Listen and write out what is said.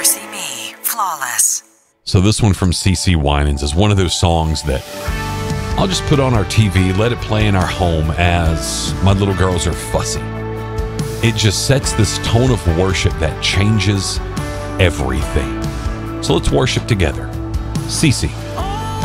See Me, Flawless. So this one from CeCe Winans is one of those songs that I'll just put on our TV, let it play in our home as my little girls are fussy. It just sets this tone of worship that changes everything. So let's worship together. CeCe.